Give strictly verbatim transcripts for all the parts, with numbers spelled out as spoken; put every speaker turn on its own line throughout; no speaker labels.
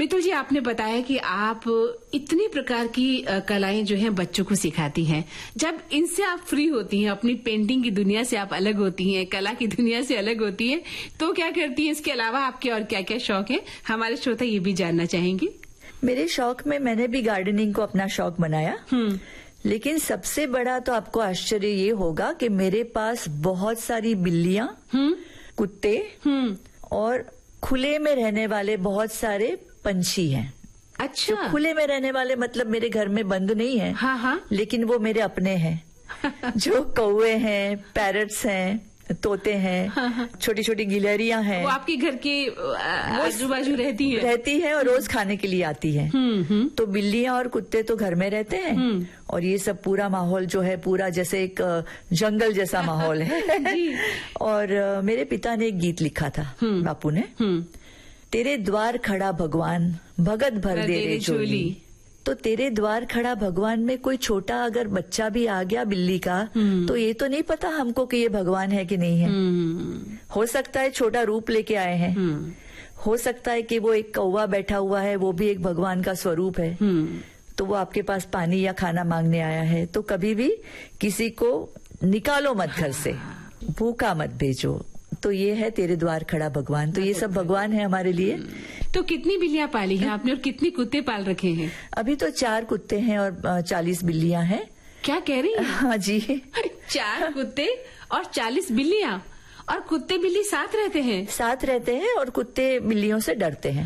मितुल जी, आपने बताया कि आप इतनी प्रकार की कलाएं जो हैं बच्चों को सिखाती हैं। जब इनसे आप फ्री होती हैं, अपनी पेंटिंग की दुनिया से आप अलग होती हैं, कला की दुनिया से अलग होती हैं, तो क्या करती हैं? इसके अलावा आपके और क्या क्या शौक है? हमारे श्रोता ये भी जानना चाहेंगे।
मेरे शौक में मैंने भी गार्डनिंग को अपना शौक बनाया, लेकिन सबसे बड़ा तो आपको आश्चर्य ये होगा कि मेरे पास बहुत सारी बिल्लियां, कुत्ते और खुले में रहने वाले बहुत सारे पंछी हैं।
अच्छा।
जो खुले में रहने वाले मतलब मेरे घर में बंद नहीं है,
हाँ हाँ।
लेकिन वो मेरे अपने हैं। जो कौवे हैं, पैरट्स हैं, तोते हैं, छोटी छोटी गिलहरियां हैं।
वो आपके घर के आजू बाजू रहती हैं?
रहती हैं और रोज खाने के लिए आती हैं। तो बिल्लियां और कुत्ते तो घर में रहते हैं और ये सब पूरा माहौल जो है पूरा जैसे एक जंगल जैसा माहौल है। और मेरे पिता ने एक गीत लिखा था, बापू ने, तेरे द्वार खड़ा भगवान भगत भर दे रे झोली। तो तेरे द्वार खड़ा भगवान में कोई छोटा अगर बच्चा भी आ गया बिल्ली का, तो ये तो नहीं पता हमको कि ये भगवान है कि नहीं है। हो सकता है छोटा रूप लेके आए हैं, हो सकता है कि वो एक कौवा बैठा हुआ है, वो भी एक भगवान का स्वरूप है। तो वो आपके पास पानी या खाना मांगने आया है। तो कभी भी किसी को निकालो मत घर से, भूखा मत भेजो। तो ये है तेरे द्वार खड़ा भगवान। तो ये सब भगवान है हमारे लिए।
तो कितनी बिल्लियां पाली हैं आपने और कितनी कुत्ते पाल रखे हैं?
अभी तो चार कुत्ते हैं और चालीस बिल्लियां हैं।
क्या कह रही हैं?
हाँ जी।
चार कुत्ते और चालीस बिल्लियां, और कुत्ते बिल्ली साथ रहते हैं?
साथ रहते हैं और कुत्ते बिल्लियों से डरते हैं।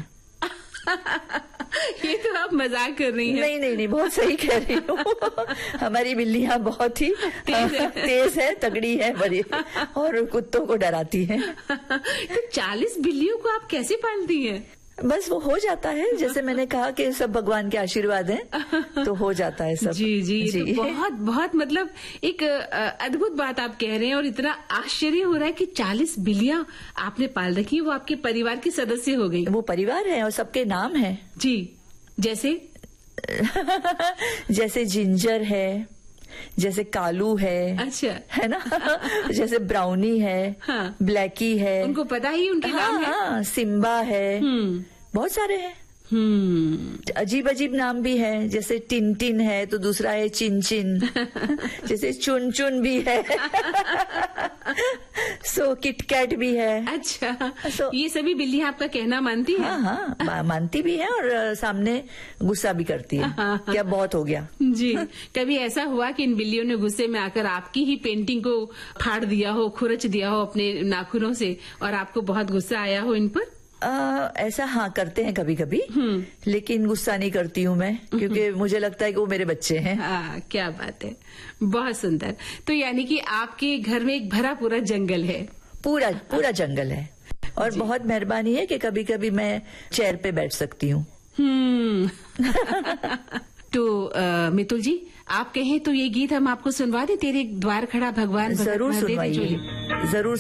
ये तो आप मजाक कर रही हैं।
नहीं नहीं नहीं, बहुत सही कह रही हूँ। हमारी बिल्लियां बहुत ही तेज है, तेज है, तगड़ी है, बड़ी, और कुत्तों को डराती हैं।
तो चालीस बिल्लियों को आप कैसे पालती हैं?
बस वो हो जाता है, जैसे मैंने कहा कि सब भगवान के आशीर्वाद हैं, तो हो जाता है सब।
जी जी, जी। तो बहुत बहुत मतलब एक अद्भुत बात आप कह रहे हैं और इतना आश्चर्य हो रहा है कि चालीस बिल्लियां आपने पाल रखी, वो आपके परिवार की सदस्य हो गई।
वो परिवार है और सबके नाम है। जी।
जैसे
जैसे जिंजर है, जैसे कालू है। अच्छा। है ना। जैसे ब्राउनी है, हाँ। ब्लैकी है।
उनको पता ही उनके
हाँ,
नाम है।
हाँ, सिम्बा है, बहुत सारे हैं। हम्म अजीब अजीब नाम भी है, जैसे टिन टिन है तो दूसरा है चिन चिन। जैसे चुन चुन भी है। सो किटकैट भी है।
अच्छा। so, ये सभी बिल्लियां आपका कहना मानती है?
हाँ हाँ, मानती भी है और सामने गुस्सा भी करती है। क्या बहुत हो गया। जी।
कभी ऐसा हुआ कि इन बिल्लियों ने गुस्से में आकर आपकी ही पेंटिंग को फाड़ दिया हो, खुरच दिया हो अपने नाखूनों से, और आपको बहुत गुस्सा आया हो इन पर?
आ, ऐसा हाँ करते हैं कभी कभी, लेकिन गुस्सा नहीं करती हूँ मैं, क्योंकि मुझे लगता है कि वो मेरे बच्चे हैं।
हाँ, क्या बात है, बहुत सुंदर। तो यानी कि आपके घर में एक भरा पूरा जंगल है?
पूरा पूरा जंगल है, और बहुत मेहरबानी है कि कभी कभी मैं चेयर पे बैठ सकती हूँ।
तो आ, मितुल जी, आप कहें तो ये गीत हम आपको सुनवा दें, तेरे द्वार खड़ा भगवान।
जरूर सुनवाइए, जरूर।